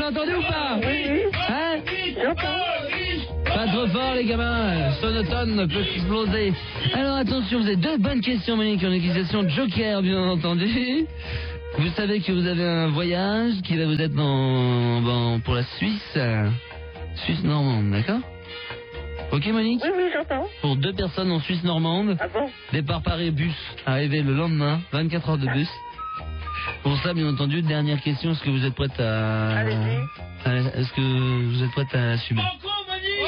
entendu ou pas? Oui. Hein? J'entends. Pas trop fort les gamins, sonotone peut exploser. Alors attention, vous avez deux bonnes questions Monique, en utilisation de Joker bien entendu. Vous savez que vous avez un voyage qui va vous être pour la Suisse, Suisse normande, d'accord? Ok Monique? Oui, j'entends. Pour 2 personnes en Suisse normande. Ah bon? Départ par bus, arrivé le lendemain, 24 heures de bus. Pour ça, bien entendu, dernière question, est-ce que vous êtes prête à... Allez-y. Est-ce que vous êtes prête à assumer? Encore Monique!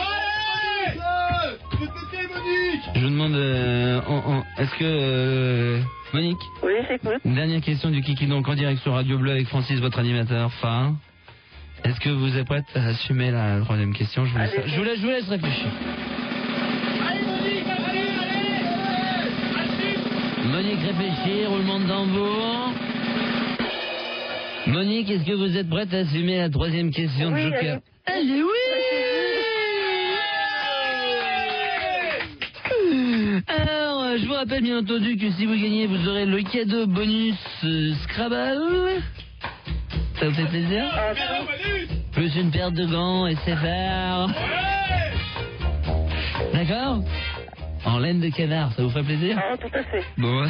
Ouais! Monique! Je vous demande, est-ce que... Monique? Oui, j'écoute. Une dernière question du Kiki donc en direct sur Radio Bleu avec Francis, votre animateur phare. Est-ce que vous êtes prête à assumer la troisième question? Je vous laisse réfléchir. Allez Monique, allez! Monique réfléchir, roulement de tambour. Monique, est-ce que vous êtes prête à assumer la troisième question de Joker? Allez, oui! Alors, je vous rappelle bien entendu que si vous gagnez, vous aurez le cadeau bonus Scrabble. Ça vous fait plaisir? Plus une paire de gants et c'est faire. D'accord? En laine de canard, ça vous ferait plaisir? Ah, tout à fait. Bon, ouais.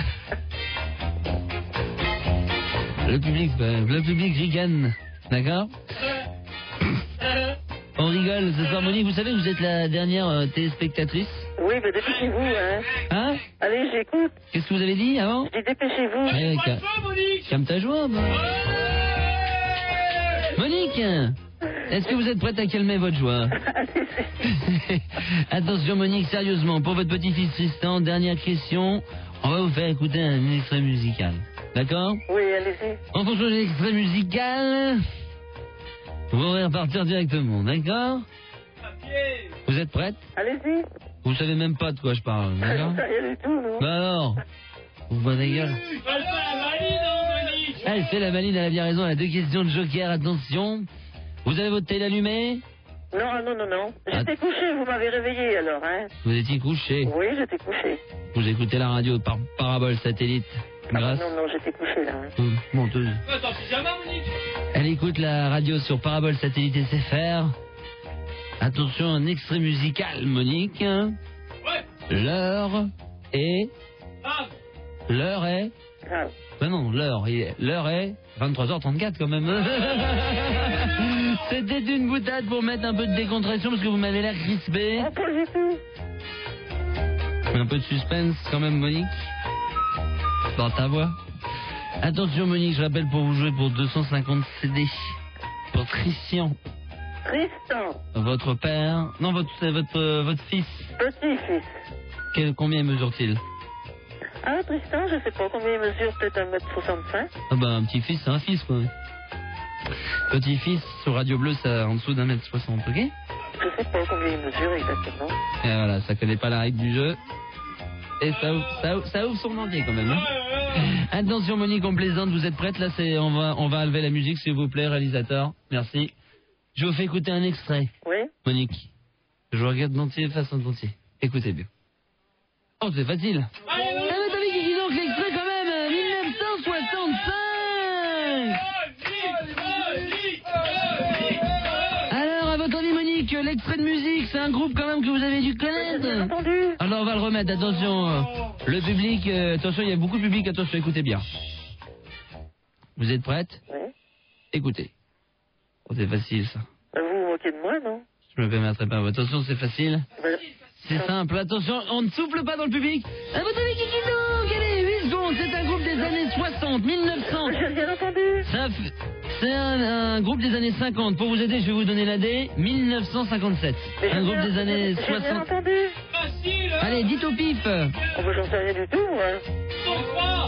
Le public rigole, d'accord? On rigole ce soir, Monique. Vous savez que vous êtes la dernière téléspectatrice? Oui, mais dépêchez-vous, hein. Hein? Allez, j'écoute. Qu'est-ce que vous avez dit avant? Je dis dépêchez-vous. Allez, calme ta joie, bah. Monique, est-ce que vous êtes prête à calmer votre joie? Attention Monique, sérieusement, pour votre petit-fils Tristan, dernière question, on va vous faire écouter un extrait musical. D'accord? Oui, allez-y. En fonction de l'extrait musical, vous pourrez repartir directement, d'accord? Vous êtes prête? Allez-y. Vous savez même pas de quoi je parle, d'accord? Je sais rien du tout, non. Bah alors, vous prenez la gueule. Elle fait la maline, elle a bien raison, elle a 2 questions de Joker, attention. Vous avez votre télé allumée? Non. J'étais couché, vous m'avez réveillé alors, hein. Vous étiez couché. Oui, j'étais couché. Vous écoutez la radio par parabole satellite. Grâce. Non, j'étais couché là. Hein. Menteuse. Attends, pyjama Monique! Elle écoute la radio sur parabole satellite SFR. Attention, un extrait musical, Monique. Ouais! L'heure est... Ah! L'heure est... Ah. Ben non, l'heure est 23h34 quand même. C'était une boutade pour mettre un peu de décontraction parce que vous m'avez l'air crispé. Oh, pas du tout. Un peu de suspense quand même, Monique. Dans ta voix. Attention, Monique, je rappelle pour vous jouer pour 250 CD. Pour Tristan. Votre père... Non, votre fils. Petit-fils. Combien mesure-t-il? Ah, Tristan, je sais pas combien il mesure, peut-être 1m65. Ah bah, un petit-fils, c'est un fils, quoi. Petit-fils, sur Radio Bleu, c'est en dessous d'1m60, ok? Je sais pas combien il mesure exactement. Et voilà, ça connaît pas la règle du jeu. Et ça ouvre son entier, quand même. Hein. Attention, Monique, on plaisante, vous êtes prête? Là, on va enlever la musique, s'il vous plaît, réalisateur. Merci. Je vous fais écouter un extrait. Oui. Monique, je vous regarde d'entier face en entier. Écoutez bien. Oh, c'est facile. Ah, mais t'as vu qui donc l'extrait quand même 1965. Alors, à votre avis, Monique, l'extrait de musique, c'est un groupe quand même que vous avez dû connaître. J'ai entendu. Alors, on va le remettre, attention. Le public, attention, il y a beaucoup de public, attention, écoutez bien. Vous êtes prête? Oui. Écoutez. Oh, c'est facile, ça. Vous vous moquez de moi, non? Je me permettrai pas. Attention, c'est facile. Ben, C'est simple, attention, on ne souffle pas dans le public. À votre avis, qui donc? Allez, 8 secondes, c'est un groupe des années 60, 1900. j'ai rien entendu. C'est un groupe des annes 50. Pour vous aider, je vais vous donner l'AD, 1957. Un groupe des années J'ai rien 60. entendu. Facile! Allez, dites au pif. Oh, ben, j'en sais rien du tout, moi. Son 3!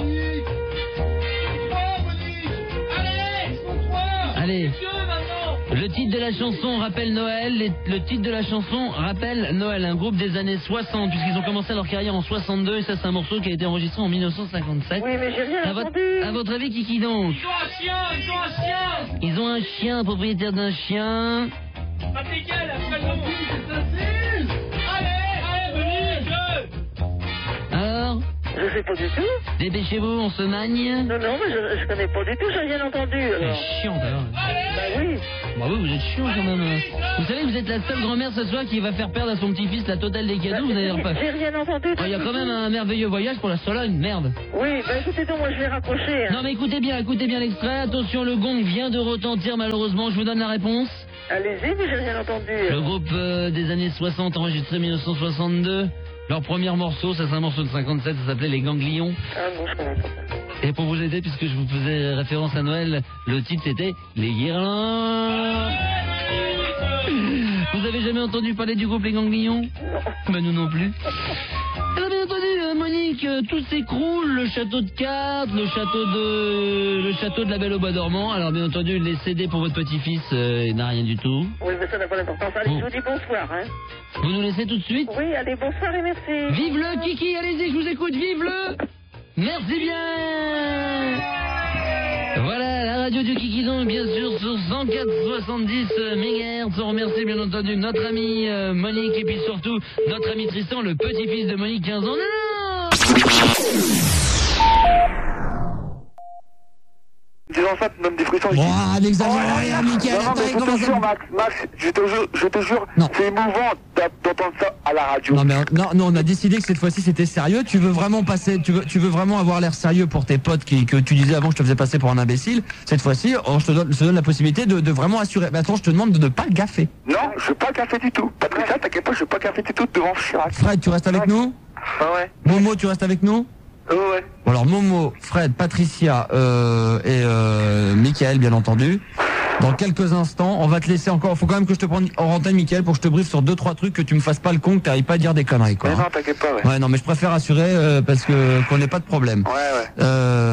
Monique! Allez! Son 3! Allez. Monsieur, maintenant! Le titre de la chanson rappelle Noël. Le titre de la chanson rappelle Noël. Un groupe des années 60, puisqu'ils ont commencé leur carrière en 62. Et ça, c'est un morceau qui a été enregistré en 1957. Oui, mais j'ai rien entendu. À votre avis, qui donc? Ils ont un chien! Ils ont un chien, propriétaire d'un chien. Impeccable, après le nom! Allez, Monique! Alors, Je sais pas du tout. dépêchez-vous, on se magne. Non, mais je connais pas du tout, j'ai rien entendu. C'est Alors. chiant, alors. Allez! oui. Bah oui, vous êtes chiant quand même. Vous savez, vous êtes la seule grand-mère ce soir qui va faire perdre à son petit-fils la totale des cadeaux. Vous n'avez pas. J'ai rien entendu. Il y a quand même un merveilleux voyage pour la Sologne, merde. Oui, bah écoutez donc, moi je vais raccrocher. Hein. Non mais écoutez bien l'extrait. Attention, le gong vient de retentir malheureusement. Je vous donne la réponse. Allez-y, mais j'ai rien entendu. Le groupe des années 60 enregistré 1962. Leur premier morceau, ça c'est un morceau de 57, ça s'appelait Les Ganglions. Ah non, je connais pas ça. Et pour vous aider, puisque je vous faisais référence à Noël, le titre c'était Les Guirlandes. Vous avez jamais entendu parler du groupe Les Ganglions? Ben nous non plus. Alors bien entendu, Monique, tout s'écroule, le château de cartes, le château de la Belle au Bois dormant. Alors bien entendu, les CD pour votre petit-fils, il n'a rien du tout. Oui, mais ça n'a pas d'importance. Allez, je vous dis bonsoir. Hein. Vous nous laissez tout de suite? Oui, allez, bonsoir et merci. Vive le Kiki, allez-y, je vous écoute, vive le. Merci bien. Voilà, la radio du Kikidon, bien sûr, sur 104,70 MHz. On remercie bien entendu notre ami Monique et puis surtout notre ami Tristan, le petit-fils de Monique, 15 ans. Non. Disons ça, tu me donnes des frissons. Bon, n'exagère rien, Mickaël. Non, mais je te jure, Max, je te jure, Non. c'est émouvant d'entendre ça à la radio. Non, mais non, on a décidé que cette fois-ci c'était sérieux. Tu veux vraiment passer, tu veux vraiment avoir l'air sérieux pour tes potes que tu disais avant que je te faisais passer pour un imbécile. Cette fois-ci, je te donne la possibilité de vraiment assurer. Mais attends, je te demande de ne pas le gaffer. Non, je veux pas le café du tout. Patricia, t'inquiète pas, je veux pas le café du tout devant Chirac. Fred, tu restes avec nous? Ah ouais. Momo, tu restes avec nous? Ouais. Bon, alors Momo, Fred, Patricia et Mickaël, bien entendu. Dans quelques instants, on va te laisser encore. Faut quand même que je te prenne en antenne, Mickaël, pour que je te briefe sur 2-3 trucs, que tu me fasses pas le con, que t'arrives pas à dire des conneries, quoi. Mais non, t'inquiète pas, ouais. Ouais, non, mais je préfère assurer parce qu'on n'ait pas de problème. Ouais.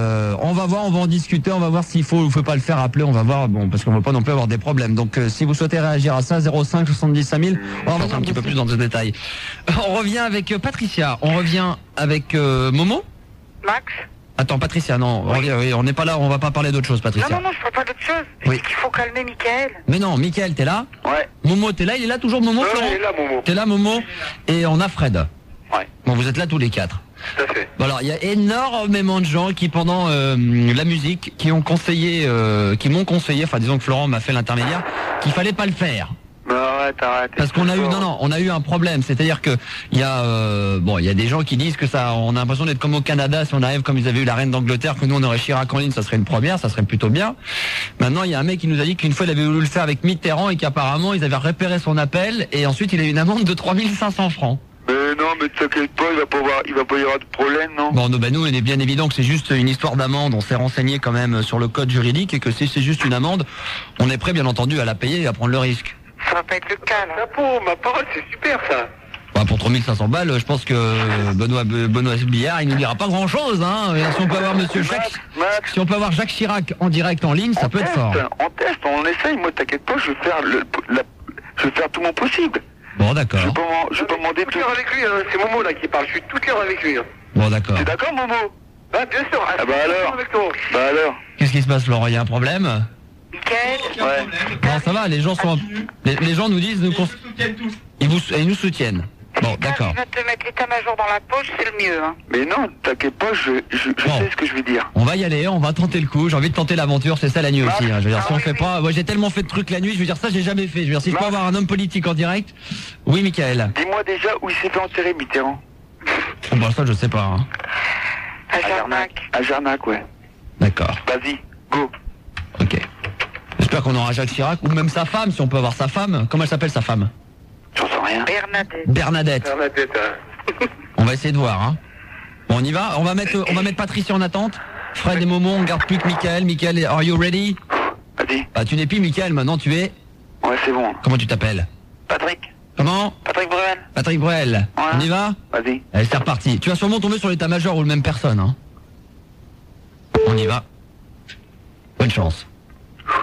On va voir, on va en discuter, on va voir s'il faut ou faut pas le faire appeler, on va voir, bon, parce qu'on veut pas non plus avoir des problèmes. Donc, si vous souhaitez réagir à ça, 05 70 5000, on va revenir un petit peu plus dans ce détail. On revient avec Patricia, on revient avec Momo. Max? Attends, Patricia, non, on n'est pas là, on va pas parler d'autre chose, Patricia. Non, je parle pas d'autre chose. Oui. Je dis qu'il faut calmer Mickaël. Mais non, Mickaël, t'es là? Ouais. Momo, t'es là? Il est là toujours, Momo, Florent? Il est là, Momo. T'es là, Momo? Et on a Fred. Ouais. Bon, vous êtes là tous les quatre. Tout à fait. Bon, alors, il y a énormément de gens qui, pendant la musique, qui m'ont conseillé, enfin, disons que Florent m'a fait l'intermédiaire, qu'il fallait pas le faire. Arrête. Parce qu'on a eu, on a eu un problème. C'est-à-dire que il y a des gens qui disent que ça, on a l'impression d'être comme au Canada si on arrive comme ils avaient eu la reine d'Angleterre, que nous on aurait Chirac en ligne, ça serait une première, ça serait plutôt bien. Maintenant, il y a un mec qui nous a dit qu'une fois il avait voulu le faire avec Mitterrand et qu'apparemment ils avaient repéré son appel et ensuite il a eu une amende de 3500 francs. Mais non, mais t'inquiète pas, il va pas y avoir de problème, non? Bon, nous, il est bien évident que c'est juste une histoire d'amende. On s'est renseigné quand même sur le code juridique et que si c'est juste une amende, on est prêt, bien entendu, à la payer et à prendre le risque. Ça va pas être le cas, là. Ma parole, c'est super, ça. Bah, pour 3500 balles, je pense que Benoît Billard, il nous dira pas grand-chose, hein. Et si on peut avoir Max. si on peut avoir Jacques Chirac en direct en ligne, ça peut être fort. On teste, on essaye. Moi, t'inquiète pas, je vais faire tout mon possible. Bon, d'accord. Je vais pas demander tout. Avec lui, c'est Momo là qui parle. Je suis toute l'heure avec lui. Bon, d'accord. T'es d'accord, Momo? Ah, bien sûr. Ah bah alors. Bah alors. Qu'est-ce qui se passe, Laurent? Il y a un problème? Mickaël? Ouais. Non, ça va, les gens sont, les gens nous disent, Ils soutiennent tous. ils nous soutiennent. Bon, d'accord. Il va te mettre l'état-major dans la poche, c'est le mieux, hein. Mais non, t'inquiète pas, je sais ce que je vais dire. On va y aller, on va tenter le coup. J'ai envie de tenter l'aventure, c'est ça la nuit aussi. Hein. Je veux dire, si on fait pas, moi j'ai tellement fait de trucs la nuit, je veux dire ça j'ai jamais fait. Je veux dire, si je peux avoir un homme politique en direct. Oui, Mickaël. Dis-moi déjà où il s'est fait enterrer, Mitterrand. Bon, ça je sais pas. Hein. À Jarnac. À Jarnac, ouais. D'accord. Vas-y, go. Ok. J'espère qu'on aura Jacques Chirac ou même sa femme, si on peut avoir sa femme. Comment elle s'appelle sa femme? J'en sais rien. Bernadette. Bernadette. On va essayer de voir. Hein. Bon, on y va. On va mettre Patricia en attente. Fred et Momo, on garde plus que Mickaël. Mickaël, are you ready? Vas-y. Bah, tu n'es plus Mickaël, maintenant tu es. Ouais, c'est bon. Comment tu t'appelles? Patrick. Comment? Patrick Bruel. Patrick Bruel. Ouais. On y va? Vas-y. Allez, c'est reparti. Tu vas sûrement tomber sur l'état-major ou le même personne. Hein. On y va. Bonne chance.